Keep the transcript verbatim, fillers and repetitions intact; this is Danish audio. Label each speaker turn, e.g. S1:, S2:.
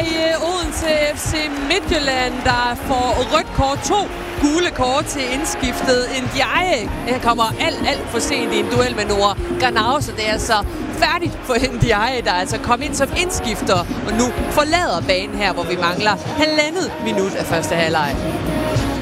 S1: i Odense F C Midtjylland, der får rødt kort, to gule kort til indskiftet. Ndiaye kommer alt, alt for sent i en duel med Noah Granau, så det er altså færdigt for Ndiaye, der altså kom ind som indskifter og nu forlader banen her, hvor vi mangler halvandet minut af første halvleg.